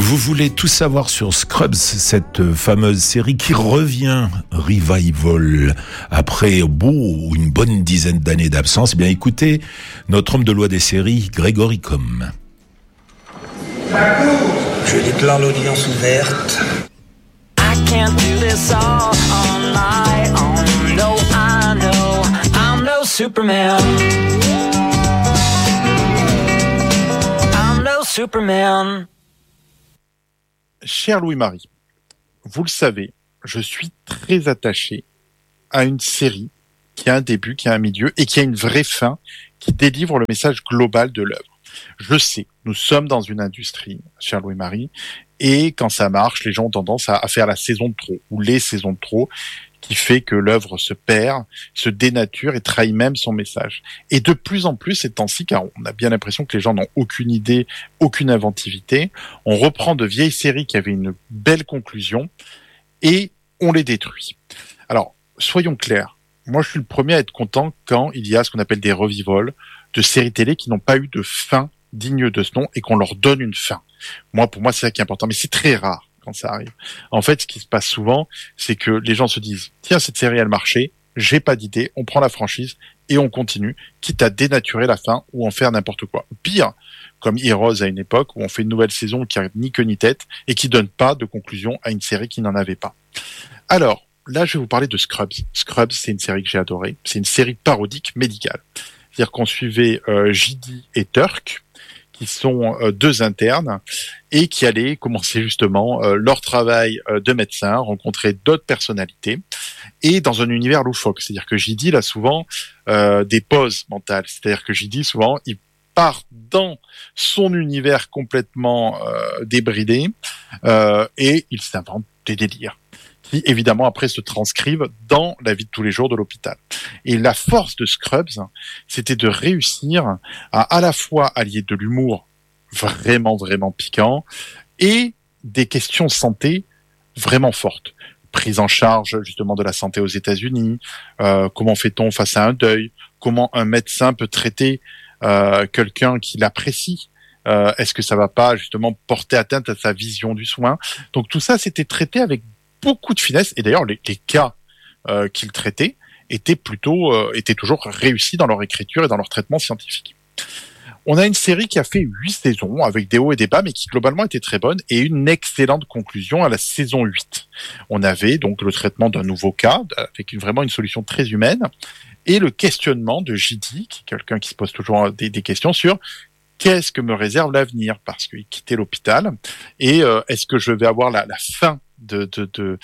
Vous voulez tout savoir sur Scrubs, cette fameuse série qui revient revival après une bonne dizaine d'années d'absence? Eh bien, écoutez notre homme de loi des séries, Grégory Com. Je déclare l'audience ouverte. I can't do this all on my own. No, I know I'm no Superman. I'm no Superman. Cher Louis-Marie, vous le savez, je suis très attaché à une série qui a un début, qui a un milieu et qui a une vraie fin, qui délivre le message global de l'œuvre. Je sais, nous sommes dans une industrie, cher Louis-Marie, et quand ça marche, les gens ont tendance à faire la saison de trop, ou les saisons de trop, qui fait que l'œuvre se perd, se dénature et trahit même son message. Et de plus en plus ces temps-ci, car on a bien l'impression que les gens n'ont aucune idée, aucune inventivité, on reprend de vieilles séries qui avaient une belle conclusion et on les détruit. Alors, soyons clairs, moi je suis le premier à être content quand il y a ce qu'on appelle des revivals de séries télé qui n'ont pas eu de fin digne de ce nom et qu'on leur donne une fin. Pour moi, c'est ça qui est important, mais c'est très rare quand ça arrive. En fait, ce qui se passe souvent, c'est que les gens se disent « Tiens, cette série, elle marchait, j'ai pas d'idée, on prend la franchise et on continue, quitte à dénaturer la fin ou en faire n'importe quoi. » Pire, comme Heroes à une époque où on fait une nouvelle saison qui a ni queue ni tête et qui donne pas de conclusion à une série qui n'en avait pas. Alors, là, je vais vous parler de Scrubs. Scrubs, c'est une série que j'ai adorée. C'est une série parodique médicale. C'est-à-dire qu'on suivait JD et Turk, qui sont deux internes et qui allaient commencer justement leur travail de médecin, rencontrer d'autres personnalités et dans un univers loufoque. C'est-à-dire que JD, il a souvent des pauses mentales. C'est-à-dire que JD, souvent, il part dans son univers complètement débridé et il s'invente des délires qui, évidemment, après se transcrivent dans la vie de tous les jours de l'hôpital. Et la force de Scrubs, c'était de réussir à la fois allier de l'humour vraiment, vraiment piquant et des questions santé vraiment fortes. Prise en charge, justement, de la santé aux États-Unis, comment fait-on face à un deuil, comment un médecin peut traiter quelqu'un qu'il apprécie, est-ce que ça va pas, justement, porter atteinte à sa vision du soin. Donc tout ça, c'était traité avec beaucoup de finesse, et d'ailleurs les cas qu'ils traitaient étaient toujours réussis dans leur écriture et dans leur traitement scientifique. On a une série qui a fait 8 saisons avec des hauts et des bas, mais qui globalement était très bonne et une excellente conclusion à la saison 8. On avait donc le traitement d'un nouveau cas avec vraiment une solution très humaine et le questionnement de JD, qui est quelqu'un qui se pose toujours des questions sur qu'est-ce que me réserve l'avenir, parce qu'il quittait l'hôpital et est-ce que je vais avoir la fin de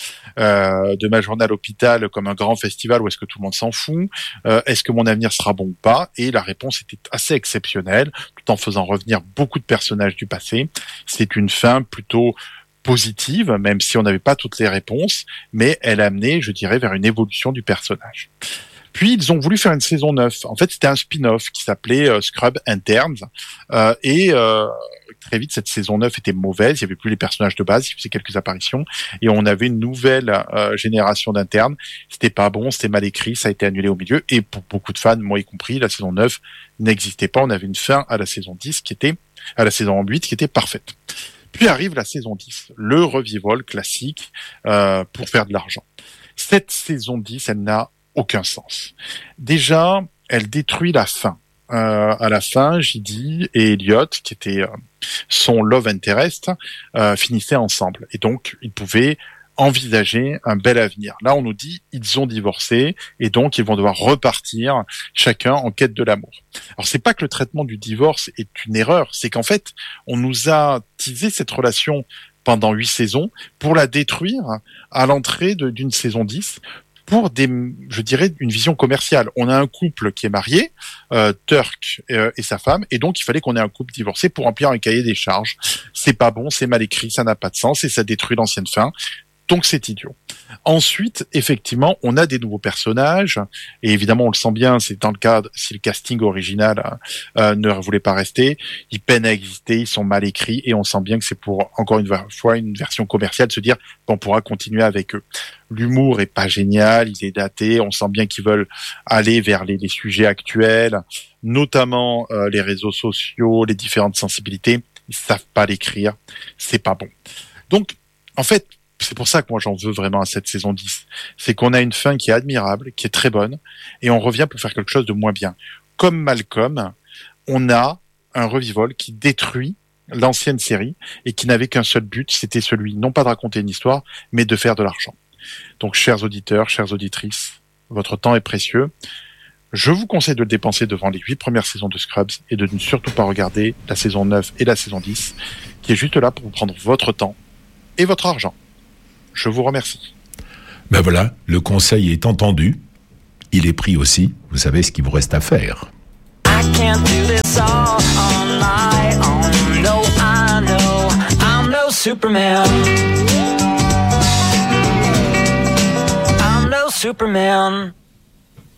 ma journée à l'hôpital comme un grand festival ou est-ce que tout le monde s'en fout, est-ce que mon avenir sera bon ou pas, et la réponse était assez exceptionnelle tout en faisant revenir beaucoup de personnages du passé. C'est une fin plutôt positive, même si on n'avait pas toutes les réponses, mais elle amenait, je dirais, vers une évolution du personnage. Puis, ils ont voulu faire une saison 9. En fait, c'était un spin-off qui s'appelait Scrub Interns. Très vite, cette saison 9 était mauvaise. Il n'y avait plus les personnages de base. Il faisait quelques apparitions. Et on avait une nouvelle génération d'internes. C'était pas bon, c'était mal écrit. Ça a été annulé au milieu. Et pour beaucoup de fans, moi y compris, la saison 9 n'existait pas. On avait une fin à la saison 10 à la saison 8 qui était parfaite. Puis arrive la saison 10, le revival classique pour faire de l'argent. Cette saison 10, elle n'a aucun sens. Déjà, elle détruit la fin. À la fin, JD et Elliot, qui étaient son love interest, finissaient ensemble. Et donc, ils pouvaient envisager un bel avenir. Là, on nous dit, ils ont divorcé, et donc ils vont devoir repartir, chacun en quête de l'amour. Alors, c'est pas que le traitement du divorce est une erreur, c'est qu'en fait, on nous a teasé cette relation pendant 8 saisons pour la détruire à l'entrée d'une saison 10, pour je dirais, une vision commerciale. On a un couple qui est marié, Turk et sa femme, et donc il fallait qu'on ait un couple divorcé pour remplir un cahier des charges. C'est pas bon, c'est mal écrit, ça n'a pas de sens et ça détruit l'ancienne fin. Donc c'est idiot. Ensuite, effectivement, on a des nouveaux personnages, et évidemment, on le sent bien, c'est dans le cadre, si le casting original ne voulait pas rester, ils peinent à exister, ils sont mal écrits, et on sent bien que c'est pour, encore une fois, une version commerciale, de se dire qu'on pourra continuer avec eux. L'humour est pas génial, il est daté, on sent bien qu'ils veulent aller vers les sujets actuels, notamment les réseaux sociaux, les différentes sensibilités, ils savent pas l'écrire, c'est pas bon. Donc, en fait, c'est pour ça que moi j'en veux vraiment à cette saison 10. C'est qu'on a une fin qui est admirable, qui est très bonne, et on revient pour faire quelque chose de moins bien. Comme Malcolm, on a un revival qui détruit l'ancienne série et qui n'avait qu'un seul but, c'était celui, non pas de raconter une histoire, mais de faire de l'argent. Donc, chers auditeurs, chères auditrices, votre temps est précieux. Je vous conseille de le dépenser devant les 8 premières saisons de Scrubs et de ne surtout pas regarder la saison 9 et la saison 10, qui est juste là pour prendre votre temps et votre argent. Je vous remercie. Ben voilà, le conseil est entendu. Il est pris aussi. Vous savez ce qu'il vous reste à faire. I can't do this all on my own. No, I know I'm no Superman. I'm no Superman.